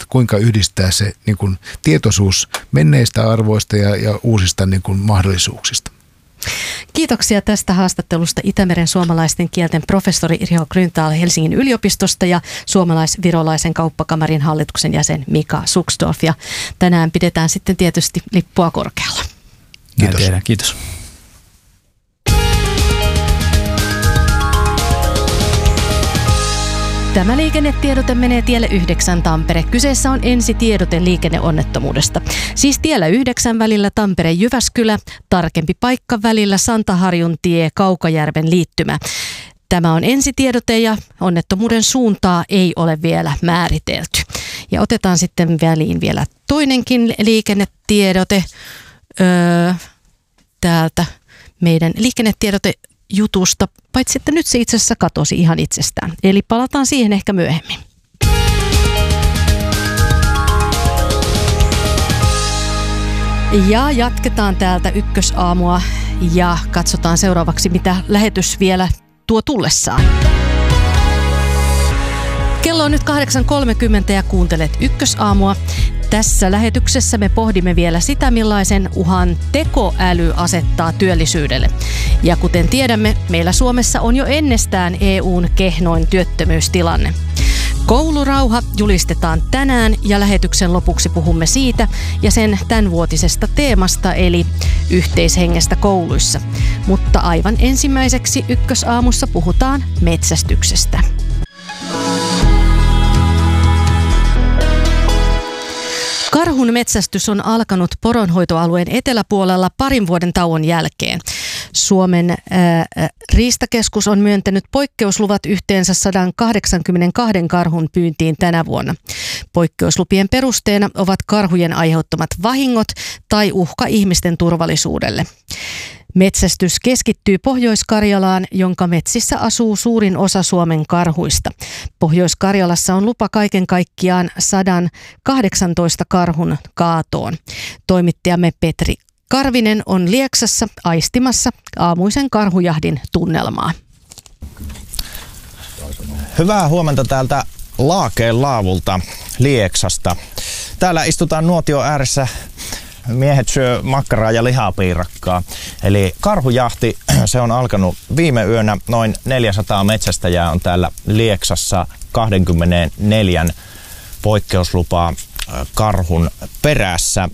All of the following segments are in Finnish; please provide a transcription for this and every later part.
kuinka yhdistää se niin kuin tietoisuus menneistä arvoista ja uusista niin kuin mahdollisuuksista. Kiitoksia tästä haastattelusta Itämeren suomalaisten kielten professori Irjo Grünthal Helsingin yliopistosta ja suomalais-virolaisen kauppakamarin hallituksen jäsen Mika Suksdorf. Ja tänään pidetään sitten tietysti lippua korkealla. Kiitos. Kiitos. Tämä liikennetiedote menee tielle 9 Tampere. Kyseessä on ensitiedote liikenneonnettomuudesta. Siis tiellä 9 välillä Tampere-Jyväskylä, tarkempi paikka välillä Santaharjun tie Kaukajärven liittymä. Tämä on ensitiedote ja onnettomuuden suuntaa ei ole vielä määritelty. Ja otetaan sitten väliin vielä toinenkin liikennetiedote täältä meidän liikennetiedotejutusta, paitsi että nyt se itse asiassa katosi ihan itsestään. Eli palataan siihen ehkä myöhemmin. Ja jatketaan täältä Ykkösaamua ja katsotaan seuraavaksi, mitä lähetys vielä tuo tullessaan. Kello on nyt 8.30 ja kuuntelet Ykkösaamua. Tässä lähetyksessä me pohdimme vielä sitä, millaisen uhan tekoäly asettaa työllisyydelle. Ja kuten tiedämme, meillä Suomessa on jo ennestään EU:n kehnoin työttömyystilanne. Koulurauha julistetaan tänään ja lähetyksen lopuksi puhumme siitä ja sen tämänvuotisesta teemasta eli yhteishengestä kouluissa. Mutta aivan ensimmäiseksi Ykkösaamussa puhutaan metsästyksestä. Karhun metsästys on alkanut poronhoitoalueen eteläpuolella parin vuoden tauon jälkeen. Suomen riistakeskus on myöntänyt poikkeusluvat yhteensä 182 karhun pyyntiin tänä vuonna. Poikkeuslupien perusteena ovat karhujen aiheuttamat vahingot tai uhka ihmisten turvallisuudelle. Metsästys keskittyy Pohjois-Karjalaan, jonka metsissä asuu suurin osa Suomen karhuista. Pohjois-Karjalassa on lupa kaiken kaikkiaan 118 karhun kaatoon. Toimittajamme Petri Karvinen on Lieksassa aistimassa aamuisen karhujahdin tunnelmaa. Hyvää huomenta täältä Laakeen laavulta Lieksasta. Täällä istutaan nuotio ääressä. Miehet syö makkaraa ja lihapiirakkaa. Eli karhujahti, se on alkanut viime yönä. Noin 400 metsästäjää on täällä Lieksassa 24 poikkeuslupaa karhun perässä.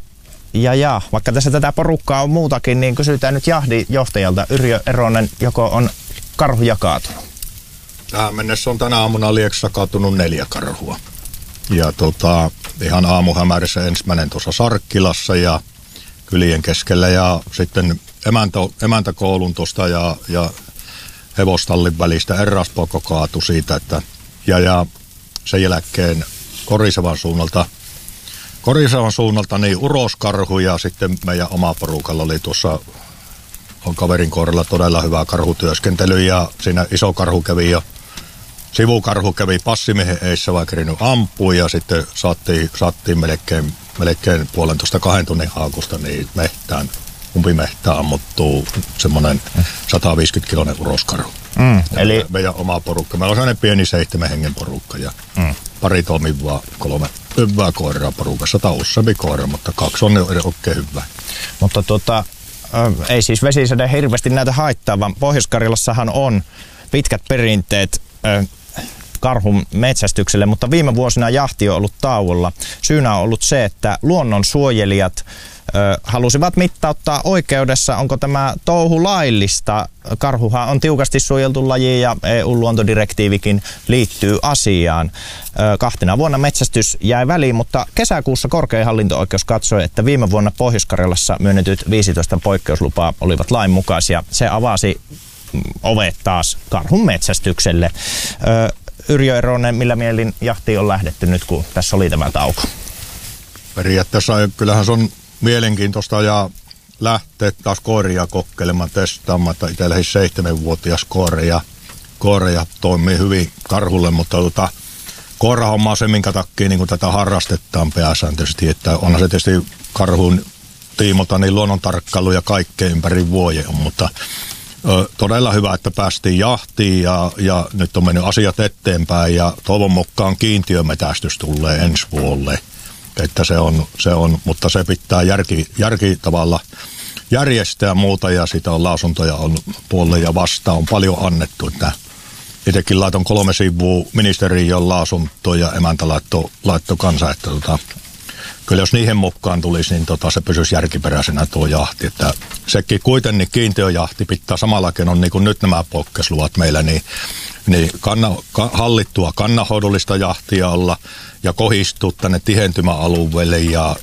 Ja vaikka tässä tätä porukkaa on muutakin, niin kysytään nyt jahdinjohtajalta Yrjö Eronen, joko on karhuja kaatunut? Tähän mennessä on tänä aamuna Lieksassa kaatunut 4 karhua. Ja ihan aamuhämärissä ensimmäinen tuossa Sarkkilassa ja kylien keskellä ja sitten emäntäkoulun tuosta ja hevostallin välistä eräspoiko kaatui siitä, että ja sen jälkeen Korisevan suunnalta niin uroskarhu ja sitten meidän oma porukalla oli tuossa on kaverin kohdalla todella hyvä karhutyöskentely ja siinä iso karhu kävi jo. Sivukarhu kävi passimiehen eissä vaikka kerinyt ampua ja sitten saattiin melkein 1,5–2 tunnin haakusta niin umpimehtään ammuttuu semmoinen 150-kiloinen uroskarhu. Eli meidän oma porukka. Meillä on sellainen pieni 7 hengen porukka ja pari toimivaa 3 hyvää koiraa porukassa. Tai useampi koira, mutta 2 on oikein hyvä. Mutta ei siis vesisade hirveästi näitä haittaa, vaan Pohjois-Karjalassahan on pitkät perinteet karhun metsästykselle, mutta viime vuosina jahti on ollut tauolla. Syynä on ollut se, että luonnonsuojelijat halusivat mittauttaa oikeudessa, onko tämä touhu laillista. Karhuhan on tiukasti suojeltu laji ja EU-luontodirektiivikin liittyy asiaan. 2 vuonna metsästys jäi väliin, mutta kesäkuussa korkein hallinto-oikeus katsoi, että viime vuonna Pohjois-Karjalassa myönnetyt 15 poikkeuslupaa olivat lainmukaisia. Se avasi ovet taas karhun metsästykselle. Yrjö Eronen, millä mielin jahtiin on lähdetty nyt, kun tässä oli tämä tauko? Periaatteessa kyllähän se on mielenkiintoista ja lähteä taas koiria kokeilemaan, testaamaan, että itse lähes 7-vuotias koiria toimii hyvin karhulle, mutta koirahomma on se, minkä takia niin tätä harrastetaan pääsääntöisesti, että onhan se tietysti karhun tiimolta niin luonnontarkkailu ja kaikkea ympäri vuoden on, mutta Todella hyvä, että päästiin jahtiin ja nyt on mennyt asiat eteenpäin ja toivon mukaan kiintiömetästys tulee ensi vuolle. Että se on, mutta se pitää järki tavalla järjestää muuta ja sitä on lausuntoja on puolelle ja vastaan on paljon annettu. Että itsekin laiton 3 sivua ministeriön lausuntoja ja emäntä laittoi kanssa, että kyllä jos niihin mukaan tulisi, niin se pysyisi järkiperäisenä tuo jahti. Että sekin kuitenkin kiintiöjahti pitää samalla keinoin, niin kuin nyt nämä poikkeusluvat meillä, niin hallittua kannanhoidollista jahtia olla ja kohistua tänne tihentymäalueelle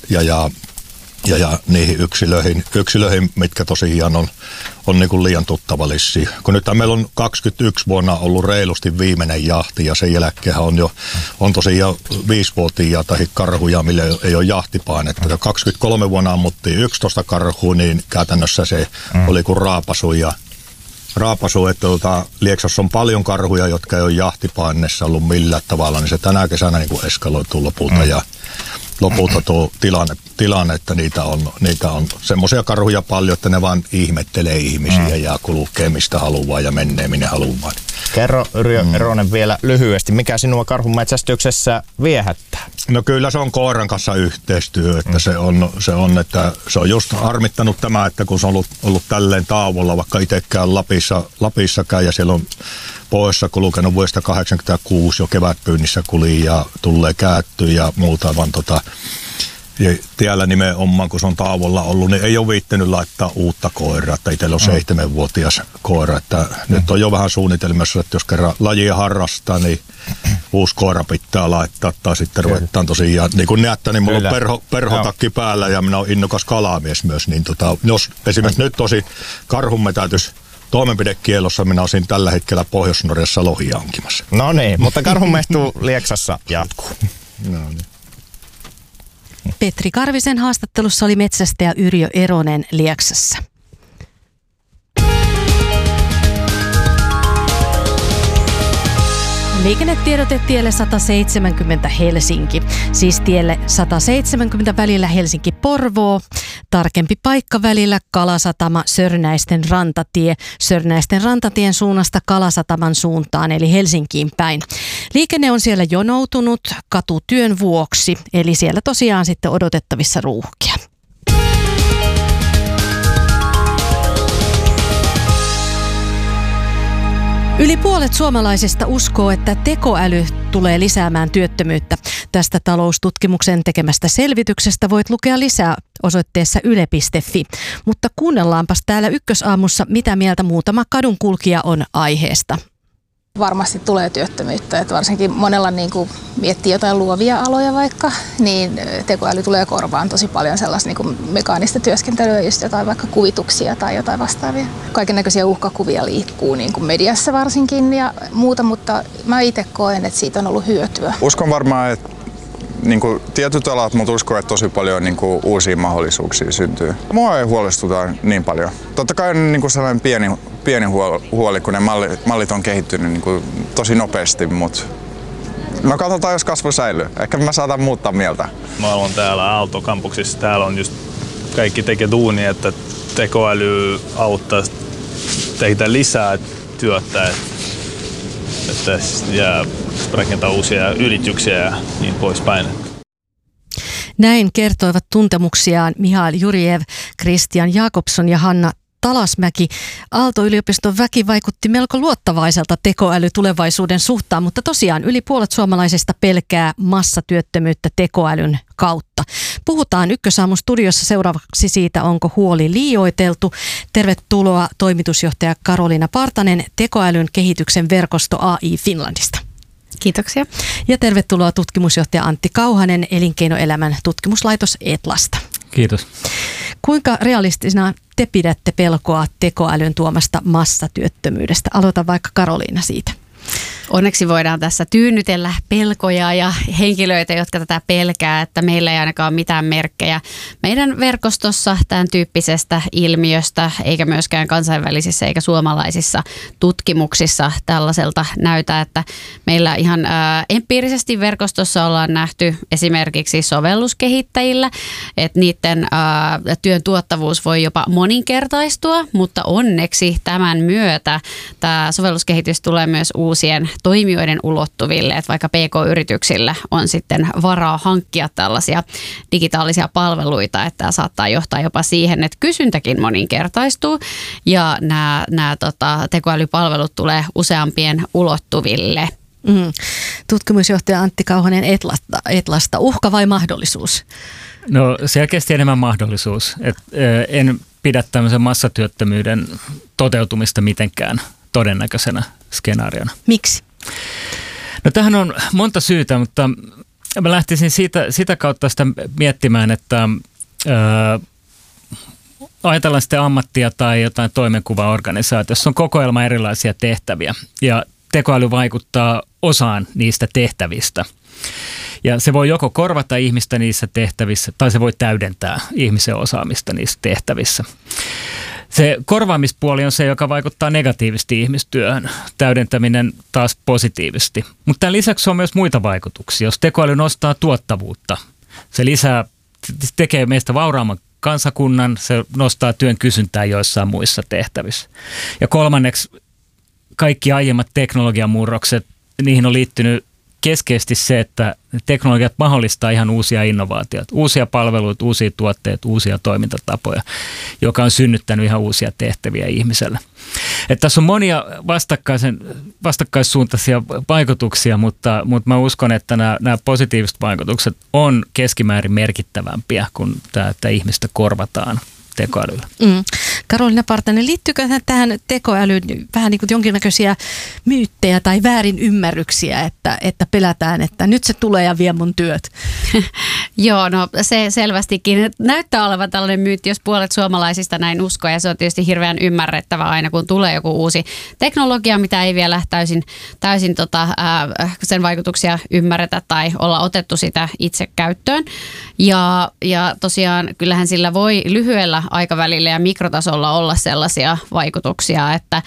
ja niihin yksilöihin, mitkä tosiaan on niin kuin liian tuttavallisia. Kun nyt meillä on 21 vuonna ollut reilusti viimeinen jahti ja sen jälkeen on tosiaan 5-vuotiaita karhuja, millä ei ole jahtipainetta. 23 vuonna ammuttiin 11 karhua, niin käytännössä se oli kuin raapasu, että Lieksassa on paljon karhuja, jotka ei ole jahtipainessa ollut millään tavalla, niin se tänä kesänä niin kuin eskaloituu lopulta ja lopulta tuo tilanne, että niitä on semmoisia karhuja paljon, että ne vaan ihmettelee ihmisiä ja kulkee mistä haluaa ja menee minne haluaa. Kerro Yrjö Eronen vielä lyhyesti, mikä sinua karhunmetsästyksessä viehättää? No kyllä se on koiran kanssa yhteistyö, että se on just harmittanut tämä, että kun se on ollut tälleen tauolla, vaikka itsekään Lapissakaan ja siellä on pohjoissa kulkenut vuodesta 1986 jo kevätpyynnissä kuli ja tulee käyttöön ja muuta, vaan ja tiellä nimenomaan, kun se on tauolla ollut, niin ei ole viittänyt laittaa uutta koiraa, että itsellä on 7-vuotias koira, että nyt on jo vähän suunnitelmassa, että jos kerran lajia harrastaa, niin uusi koira pitää laittaa tai sitten ruvetaan tosiaan, niin kuin näette, niin mulla on perhotakki päällä ja minä olen innokas kalamies myös, niin jos esimerkiksi nyt tosi karhunmetätys toimenpidekielossa minä olisin tällä hetkellä Pohjois-Norjassa lohia hankimassa. No niin, mutta karhunmehtuu Lieksassa jatkuu. No niin. Petri Karvisen haastattelussa oli metsästäjä Yrjö Eronen Lieksassa. Liikennetiedote tielle 170 Helsinki, siis tielle 170 välillä Helsinki-Porvoo, tarkempi paikka välillä Kalasatama Sörnäisten rantatie, Sörnäisten rantatien suunnasta Kalasataman suuntaan eli Helsinkiin päin. Liikenne on siellä jonoutunut katutyön vuoksi, eli siellä tosiaan sitten odotettavissa ruuhkia. Yli puolet suomalaisista uskoo, että tekoäly tulee lisäämään työttömyyttä. Tästä taloustutkimuksen tekemästä selvityksestä voit lukea lisää osoitteessa yle.fi. Mutta kuunnellaanpas täällä Ykkösaamussa, mitä mieltä muutama kadunkulkija on aiheesta. Varmasti tulee työttömyyttä, että varsinkin monella niin kuin miettii jotain luovia aloja vaikka, niin tekoäly tulee korvaan tosi paljon sellaista niin kuin mekaanista työskentelyä, just jotain vaikka kuvituksia tai jotain vastaavia. Kaikennäköisiä uhkakuvia liikkuu niin kuin mediassa varsinkin ja muuta, mutta mä itse koen, että siitä on ollut hyötyä. Uskon varmaan, että niin kuin tietyt alat, mutta uskon, että tosi paljon niin kuin uusia mahdollisuuksia syntyy. Mua ei huolestuta niin paljon. Totta kai on niin kuin sellainen pieni huoli, kun ne mallit on kehittynyt niin kuin tosi nopeasti, mutta no katsotaan, jos kasvu säilyy. Ehkä mä saatan muuttaa mieltä. Mä olen täällä Aalto-kampuksessa. Täällä on just kaikki tekee duunia, että tekoäly auttaa tehdä lisää työtä ja rakentaa uusia yrityksiä ja niin poispäin. Näin kertoivat tuntemuksiaan Mihail Jurjev, Christian Jakobson ja Hanna Talasmäki. Aalto-yliopiston väki vaikutti melko luottavaiselta tekoälytulevaisuuden suhtaan, mutta tosiaan yli puolet suomalaisista pelkää massatyöttömyyttä tekoälyn kautta. Puhutaan Ykkösaamun studiossa seuraavaksi siitä, onko huoli liioiteltu. Tervetuloa toimitusjohtaja Karoliina Partanen tekoälyn kehityksen verkosto AI Finlandista. Kiitoksia. Ja tervetuloa tutkimusjohtaja Antti Kauhanen Elinkeinoelämän tutkimuslaitos Etlasta. Kiitos. Kuinka realistisena te pidätte pelkoa tekoälyn tuomasta massatyöttömyydestä? Aloita vaikka Karoliina siitä. Onneksi voidaan tässä tyynnytellä pelkoja ja henkilöitä, jotka tätä pelkää, että meillä ei ainakaan ole mitään merkkejä meidän verkostossa tämän tyyppisestä ilmiöstä, eikä myöskään kansainvälisissä eikä suomalaisissa tutkimuksissa tällaiselta näytä, että meillä ihan empiirisesti verkostossa ollaan nähty esimerkiksi sovelluskehittäjillä, että niiden työn tuottavuus voi jopa moninkertaistua, mutta onneksi tämän myötä tämä sovelluskehitys tulee myös uusien toimijoiden ulottuville, että vaikka PK-yrityksillä on sitten varaa hankkia tällaisia digitaalisia palveluita, että tämä saattaa johtaa jopa siihen, että kysyntäkin moninkertaistuu ja nämä tekoälypalvelut tulee useampien ulottuville. Tutkimusjohtaja Antti Kauhanen Etlasta, uhka vai mahdollisuus? No selkeästi enemmän mahdollisuus. En pidä tämmöisen massatyöttömyyden toteutumista mitenkään todennäköisenä skenaariona. Miksi? No tähän on monta syytä, mutta mä lähtisin sitä kautta sitä miettimään, että ajatellaan sitten ammattia tai jotain toimenkuvaorganisaatiossa on kokoelma erilaisia tehtäviä ja tekoäly vaikuttaa osaan niistä tehtävistä. Ja se voi joko korvata ihmistä niissä tehtävissä tai se voi täydentää ihmisen osaamista niissä tehtävissä. Se korvaamispuoli on se, joka vaikuttaa negatiivisesti ihmistyöhön, täydentäminen taas positiivisesti. Mutta tämän lisäksi on myös muita vaikutuksia. Jos tekoäly nostaa tuottavuutta, se tekee meistä vauraamman kansakunnan, se nostaa työn kysyntää joissain muissa tehtävissä. Ja kolmanneksi kaikki aiemmat teknologiamurrokset, niihin on liittynyt keskeisesti se, että teknologiat mahdollistaa ihan uusia innovaatioita, uusia palveluita, uusia tuotteita, uusia toimintatapoja, joka on synnyttänyt ihan uusia tehtäviä ihmiselle. Että tässä on monia vastakkaissuuntaisia vaikutuksia, mutta mä uskon, että nämä positiiviset vaikutukset on keskimäärin merkittävämpiä, kun tämä ihmistä korvataan tekoälyllä. Karoliina Partanen, liittyykö tähän tekoälyyn vähän niin kuin jonkinnäköisiä myyttejä tai väärinymmärryksiä, että pelätään, että nyt se tulee ja vie mun työt? Joo, no se selvästikin näyttää olevan tällainen myytti, jos puolet suomalaisista näin uskoo, ja se on tietysti hirveän ymmärrettävä aina, kun tulee joku uusi teknologia, mitä ei vielä täysin sen vaikutuksia ymmärretä tai olla otettu sitä itse käyttöön. Ja tosiaan kyllähän sillä voi lyhyellä aikavälillä ja mikrotasolla olla sellaisia vaikutuksia, että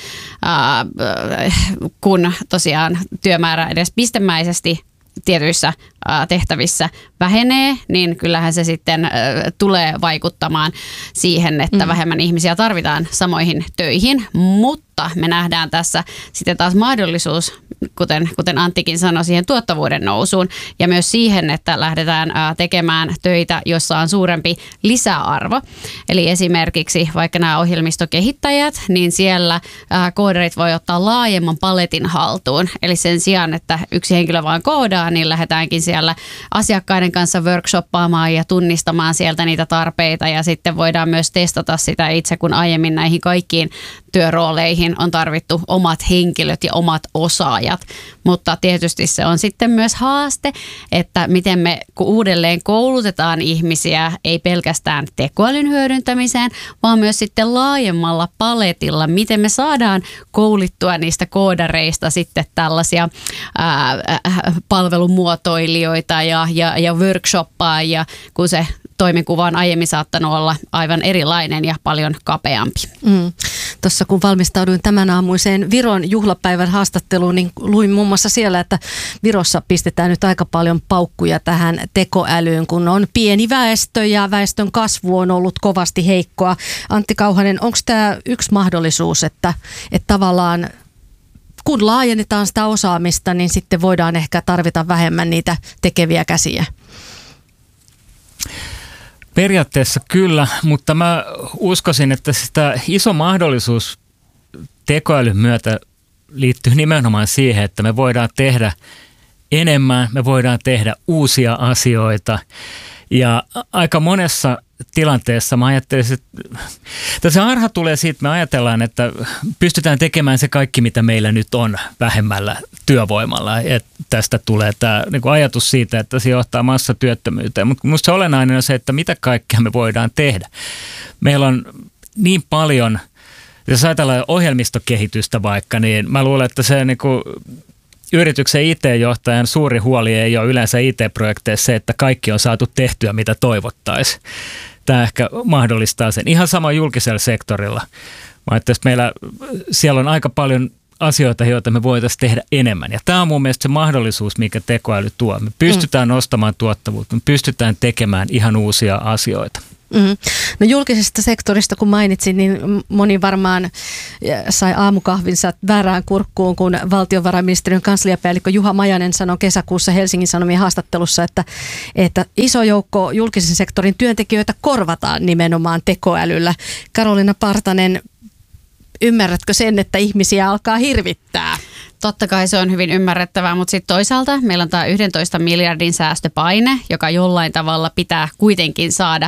kun tosiaan työmäärä edes pistemäisesti tietyissä tehtävissä vähenee, niin kyllähän se sitten tulee vaikuttamaan siihen, että vähemmän ihmisiä tarvitaan samoihin töihin, mutta me nähdään tässä sitten taas mahdollisuus, kuten Anttikin sanoi, siihen tuottavuuden nousuun ja myös siihen, että lähdetään tekemään töitä, jossa on suurempi lisäarvo. Eli esimerkiksi vaikka nämä ohjelmistokehittäjät, niin siellä koodarit voi ottaa laajemman paletin haltuun. Eli sen sijaan, että yksi henkilö vaan koodaa, niin lähdetäänkin siellä asiakkaiden kanssa workshoppaamaan ja tunnistamaan sieltä niitä tarpeita ja sitten voidaan myös testata sitä itse, kun aiemmin näihin kaikkiin työrooleihin on tarvittu omat henkilöt ja omat osaajat, mutta tietysti se on sitten myös haaste, että miten me uudelleen koulutetaan ihmisiä, ei pelkästään tekoälyn hyödyntämiseen, vaan myös sitten laajemmalla paletilla, miten me saadaan koulittua niistä koodareista sitten tällaisia palvelumuotoilijoita ja workshoppaajia, kun se toimenkuva on aiemmin saattanut olla aivan erilainen ja paljon kapeampi. Tuossa kun valmistauduin tämän aamuiseen Viron juhlapäivän haastatteluun, niin luin muun muassa siellä, että Virossa pistetään nyt aika paljon paukkuja tähän tekoälyyn, kun on pieni väestö ja väestön kasvu on ollut kovasti heikkoa. Antti Kauhanen, onko tämä yksi mahdollisuus, että tavallaan kun laajennetaan sitä osaamista, niin sitten voidaan ehkä tarvita vähemmän niitä tekeviä käsiä? Periaatteessa kyllä, mutta mä uskoisin, että sitä iso mahdollisuus tekoälyn myötä liittyy nimenomaan siihen, että me voidaan tehdä enemmän, me voidaan tehdä uusia asioita ja aika monessa tilanteessa mä ajattelisin, että se harha tulee siitä, että me ajatellaan, että pystytään tekemään se kaikki, mitä meillä nyt on vähemmällä työvoimalla. Että tästä tulee tämä niin kuin ajatus siitä, että se johtaa massatyöttömyyteen. Mutta minusta se olennainen on se, että mitä kaikkea me voidaan tehdä. Meillä on niin paljon, jos ajatellaan ohjelmistokehitystä vaikka, niin mä luulen, että se niin kuin yrityksen IT-johtajan suuri huoli ei ole yleensä IT-projekteissa se, että kaikki on saatu tehtyä, mitä toivottaisiin. Tämä ehkä mahdollistaa sen. Ihan sama julkisella sektorilla. Että meillä siellä on aika paljon asioita, joita me voitaisiin tehdä enemmän. Ja tämä on mun mielestä se mahdollisuus, mikä tekoäly tuo. Me pystytään nostamaan tuottavuutta, me pystytään tekemään ihan uusia asioita. No julkisesta sektorista kun mainitsin, niin moni varmaan sai aamukahvinsa väärään kurkkuun, kun valtiovarainministeriön kansliapäällikkö Juha Majanen sanoi kesäkuussa Helsingin Sanomien haastattelussa, että iso joukko julkisen sektorin työntekijöitä korvataan nimenomaan tekoälyllä. Karoliina Partanen, ymmärrätkö sen, että ihmisiä alkaa hirvittää? Totta kai se on hyvin ymmärrettävää, mutta sitten toisaalta meillä on tämä 11 miljardin säästöpaine, joka jollain tavalla pitää kuitenkin saada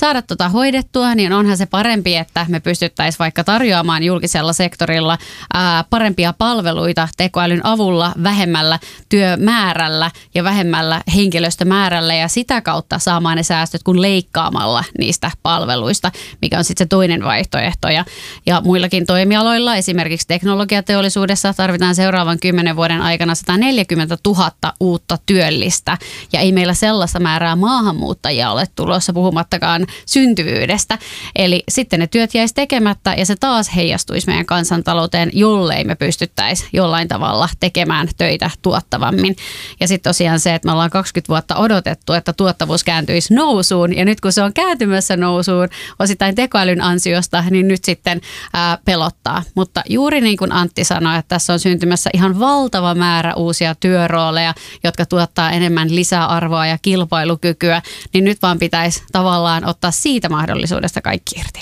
hoidettua, niin onhan se parempi, että me pystyttäisiin vaikka tarjoamaan julkisella sektorilla parempia palveluita tekoälyn avulla vähemmällä työmäärällä ja vähemmällä henkilöstömäärällä ja sitä kautta saamaan ne säästöt kuin leikkaamalla niistä palveluista, mikä on sitten se toinen vaihtoehto. Ja muillakin toimialoilla, esimerkiksi teknologiateollisuudessa tarvitaan seuraavan 10 vuoden aikana 140 000 uutta työllistä. Ja ei meillä sellaista määrää maahanmuuttajia ole tulossa, puhumattakaan syntyvyydestä. Eli sitten ne työt jäisi tekemättä ja se taas heijastuisi meidän kansantalouteen, jollei me pystyttäisi jollain tavalla tekemään töitä tuottavammin. Ja sitten tosiaan se, että me ollaan 20 vuotta odotettu, että tuottavuus kääntyisi nousuun. Ja nyt kun se on kääntymässä nousuun osittain tekoälyn ansiosta, niin nyt sitten pelottaa. Mutta juuri niin kuin Antti sanoi, että tässä on syntymässä ihan valtava määrä uusia työrooleja, jotka tuottaa enemmän lisäarvoa ja kilpailukykyä, niin nyt vaan pitäisi tavallaan ottaa siitä mahdollisuudesta kaikki irti.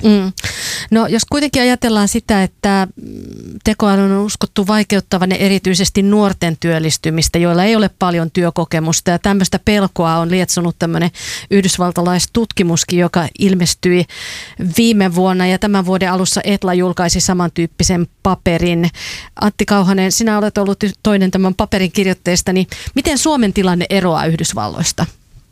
No jos kuitenkin ajatellaan sitä, että tekoälyn on uskottu vaikeuttavan erityisesti nuorten työllistymistä, joilla ei ole paljon työkokemusta ja tämmöistä pelkoa on lietsonut tämmöinen yhdysvaltalaistutkimuskin, joka ilmestyi viime vuonna ja tämän vuoden alussa Etla julkaisi samantyyppisen paperin. Antti Kauhanen, sinä olet ollut toinen tämän paperin kirjoitteesta, niin miten Suomen tilanne eroaa Yhdysvalloista?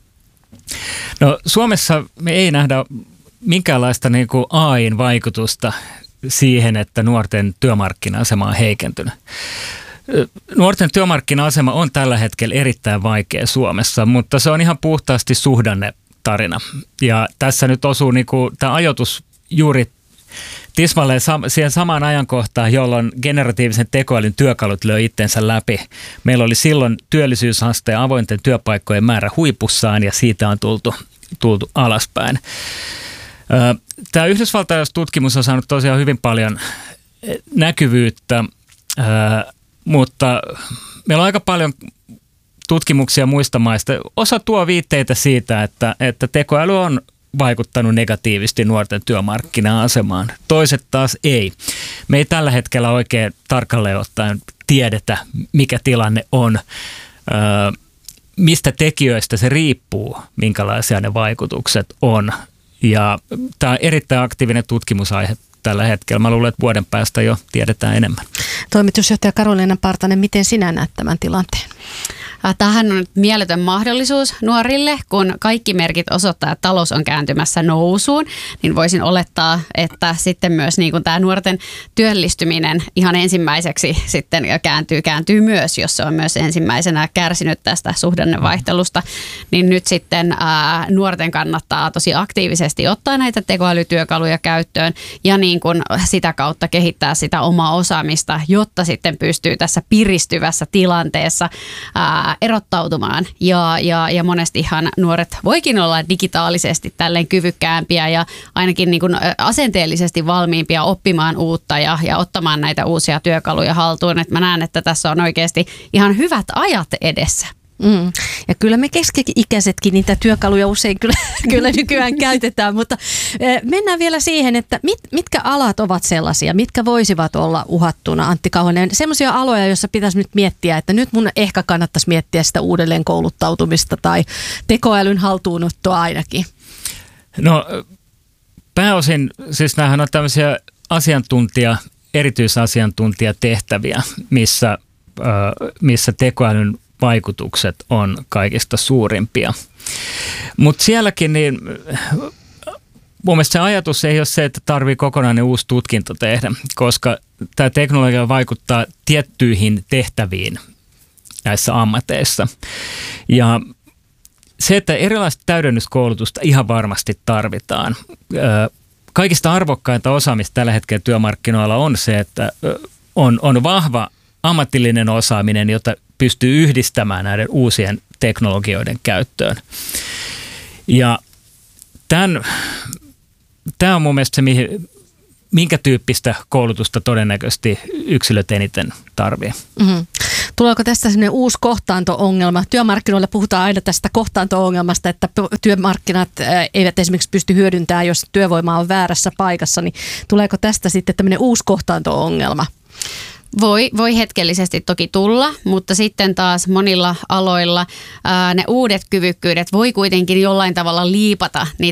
No Suomessa me ei nähdä minkäänlaista niin kuin AI:n vaikutusta siihen, että nuorten työmarkkina-asema on heikentynyt. Nuorten työmarkkina-asema on tällä hetkellä erittäin vaikea Suomessa, mutta se on ihan puhtaasti suhdannetarina. Ja tässä nyt osuu niin kuin tämä ajoitus juuri tismalleen siihen samaan ajankohtaan, jolloin generatiivisen tekoälyn työkalut löi itsensä läpi. Meillä oli silloin työllisyysaste ja avointen työpaikkojen määrä huipussaan ja siitä on tultu alaspäin. Tämä yhdysvaltalaistutkimus on saanut tosiaan hyvin paljon näkyvyyttä, mutta meillä on aika paljon tutkimuksia muista maista. Osa tuo viitteitä siitä, että tekoäly on vaikuttanut negatiivisesti nuorten työmarkkina-asemaan. Toiset taas ei. Me ei tällä hetkellä oikein tarkalleen ottaen tiedetä, mikä tilanne on, mistä tekijöistä se riippuu, minkälaisia ne vaikutukset on. Ja tämä on erittäin aktiivinen tutkimusaihe tällä hetkellä. Mä luulen, että vuoden päästä jo tiedetään enemmän. Toimitusjohtaja Karoliina Partanen, miten sinä näet tämän tilanteen? Tämähän on mieletön mahdollisuus nuorille, kun kaikki merkit osoittaa, että talous on kääntymässä nousuun, niin voisin olettaa, että sitten myös niin kuin tämä nuorten työllistyminen ihan ensimmäiseksi sitten kääntyy myös, jos se on myös ensimmäisenä kärsinyt tästä suhdannevaihtelusta, niin nyt sitten nuorten kannattaa tosi aktiivisesti ottaa näitä tekoälytyökaluja käyttöön ja niin kuin sitä kautta kehittää sitä omaa osaamista, jotta sitten pystyy tässä piristyvässä tilanteessa erottautumaan ja monestihan nuoret voikin olla digitaalisesti tälleen kyvykkäämpiä ja ainakin niin kuin asenteellisesti valmiimpia oppimaan uutta ja ottamaan näitä uusia työkaluja haltuun. Et mä näen, että tässä on oikeasti ihan hyvät ajat edessä. Ja kyllä me keski-ikäisetkin niitä työkaluja usein kyllä nykyään käytetään, mutta mennään vielä siihen, että mitkä alat ovat sellaisia, mitkä voisivat olla uhattuna, Antti Kauhanen, sellaisia aloja, joissa pitäisi nyt miettiä, että nyt mun ehkä kannattaisi miettiä sitä uudelleen kouluttautumista tai tekoälyn haltuunottoa ainakin. No pääosin, siis nämähän on tämmöisiä erityisasiantuntijatehtäviä, missä tekoälyn vaikutukset on kaikista suurimpia. Mutta sielläkin niin mun mielestä se ajatus ei ole se, että tarvii kokonainen uusi tutkinto tehdä, koska tämä teknologia vaikuttaa tiettyihin tehtäviin näissä ammateissa. Ja se, että erilaista täydennyskoulutusta ihan varmasti tarvitaan. Kaikista arvokkainta osaamista tällä hetkellä työmarkkinoilla on se, että on vahva ammatillinen osaaminen, jota pystyy yhdistämään näiden uusien teknologioiden käyttöön. Ja tämä on mun mielestä se, minkä tyyppistä koulutusta todennäköisesti yksilöt eniten tarvitsee. Mm-hmm. Tuleeko tästä sellainen uusi kohtaanto-ongelma? Työmarkkinoilla puhutaan aina tästä kohtaanto-ongelmasta, että työmarkkinat eivät esimerkiksi pysty hyödyntämään, jos työvoima on väärässä paikassa, niin tuleeko tästä sitten tämmöinen uusi kohtaanto-ongelma? Voi hetkellisesti toki tulla, mutta sitten taas monilla aloilla ne uudet kyvykkyydet voi kuitenkin jollain tavalla liipata niitä